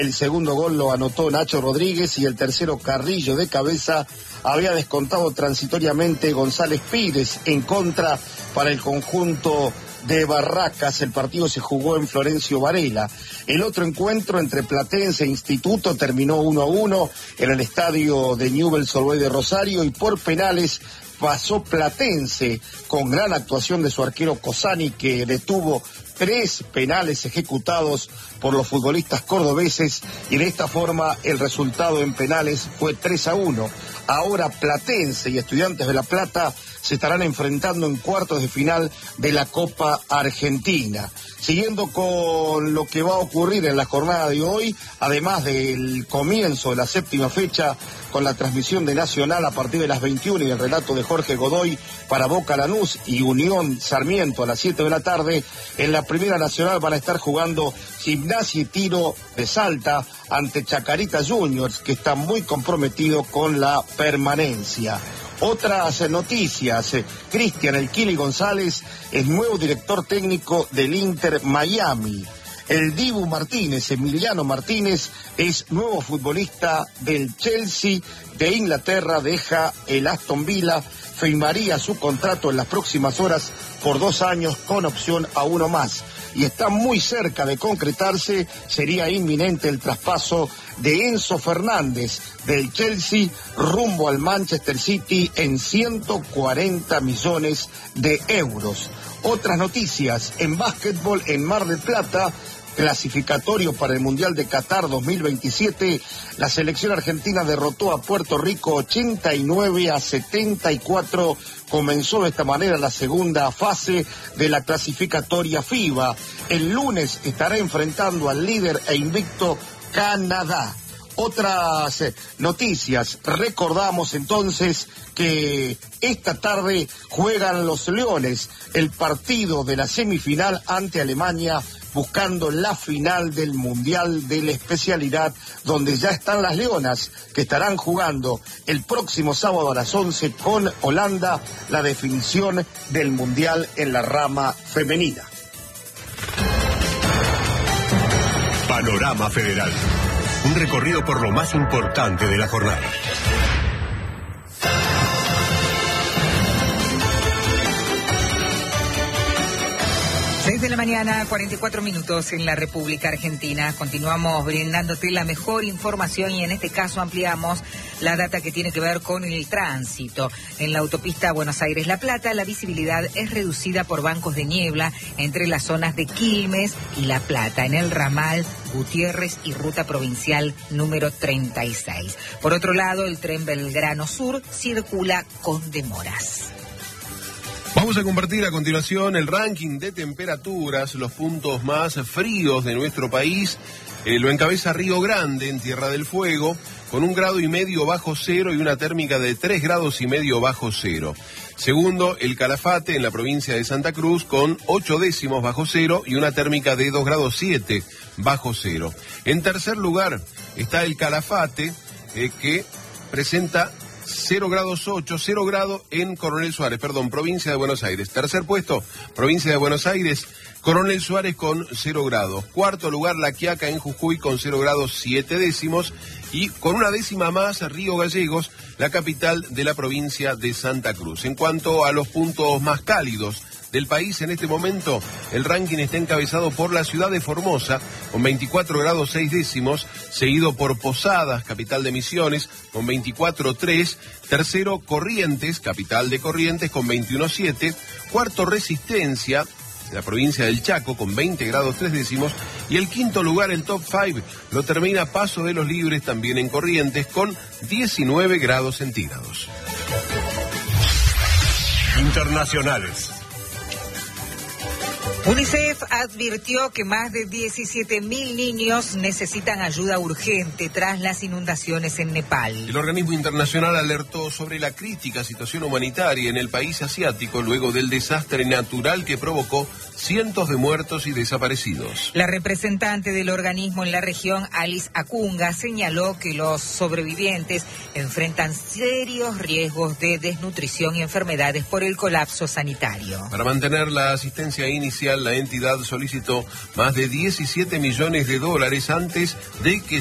El segundo gol lo anotó Nacho Rodríguez y el tercero Carrillo de cabeza. Había descontado transitoriamente González Pires en contra para el conjunto de Barracas. El partido se jugó en Florencio Varela. El otro encuentro entre Platense e Instituto terminó 1-1 en el estadio de Newell's Old Boys de Rosario, y por penales pasó Platense con gran actuación de su arquero Cosani, que detuvo 3 penales ejecutados por los futbolistas cordobeses, y de esta forma el resultado en penales fue 3-1. Ahora Platense y Estudiantes de La Plata se estarán enfrentando en cuartos de final de la Copa Argentina. Siguiendo con lo que va a ocurrir en la jornada de hoy, además del comienzo de la 7ª fecha con la transmisión de Nacional a partir de las 21 y el relato de Jorge Godoy para Boca Lanús y Unión Sarmiento a las 7 de la tarde, en la Primera Nacional van a estar jugando Gimnasia y Tiro de Salta ante Chacarita Juniors, que está muy comprometido con la permanencia. Otras noticias: Cristian El Kili González es nuevo director técnico del Inter Miami. El Dibu Martínez, Emiliano Martínez, es nuevo futbolista del Chelsea de Inglaterra, deja el Aston Villa, firmaría su contrato en las próximas horas por 2 años con opción a 1 más. Y está muy cerca de concretarse, sería inminente el traspaso de Enzo Fernández del Chelsea rumbo al Manchester City en 140 millones de euros. Otras noticias: en básquetbol, en Mar del Plata, clasificatorio para el Mundial de Qatar 2027, la selección argentina derrotó a Puerto Rico 89-74. Comenzó de esta manera la segunda fase de la clasificatoria FIBA. El lunes estará enfrentando al líder e invicto Canadá. Otras noticias: recordamos entonces que esta tarde juegan los Leones el partido de la semifinal ante Alemania, buscando la final del Mundial de la especialidad, donde ya están las Leonas, que estarán jugando el próximo sábado a las 11 con Holanda la definición del Mundial en la rama femenina. Panorama Federal. Un recorrido por lo más importante de la jornada. 6 de la mañana, 44 minutos en la República Argentina. Continuamos brindándote la mejor información y en este caso ampliamos la data que tiene que ver con el tránsito. En la autopista Buenos Aires-La Plata, la visibilidad es reducida por bancos de niebla entre las zonas de Quilmes y La Plata, en el ramal Gutiérrez y ruta provincial número 36. Por otro lado, el tren Belgrano Sur circula con demoras. Vamos a compartir a continuación el ranking de temperaturas, los puntos más fríos de nuestro país. Lo encabeza Río Grande, en Tierra del Fuego, con 1,5 grados bajo cero y una térmica de 3,5 grados bajo cero. Segundo, el Calafate, en la provincia de Santa Cruz, con 8 décimos bajo cero y una térmica de 2,7 grados bajo cero. En tercer lugar está el Calafate, que presenta 0 grados en Coronel Suárez, provincia de Buenos Aires. Tercer puesto, provincia de Buenos Aires, Coronel Suárez con 0 grados. Cuarto lugar, La Quiaca en Jujuy con 0 grados 7 décimos. Y con 1 décima más, Río Gallegos, la capital de la provincia de Santa Cruz. En cuanto a los puntos más cálidos del país en este momento, el ranking está encabezado por la ciudad de Formosa, con 24 grados 6 décimos, seguido por Posadas, capital de Misiones, con 24,3. Tercero, Corrientes, capital de Corrientes, con 21,7. Cuarto, Resistencia, la provincia del Chaco, con 20 grados 3 décimos. Y el quinto lugar, el top 5, lo termina Paso de los Libres, también en Corrientes, con 19 grados centígrados. Internacionales. UNICEF advirtió que más de 17.000 niños necesitan ayuda urgente tras las inundaciones en Nepal. El organismo internacional alertó sobre la crítica situación humanitaria en el país asiático luego del desastre natural que provocó cientos de muertos y desaparecidos. La representante del organismo en la región, Alice Acunga, señaló que los sobrevivientes enfrentan serios riesgos de desnutrición y enfermedades por el colapso sanitario. Para mantener la asistencia inicial Mundial, la entidad solicitó más de $17 millones antes de que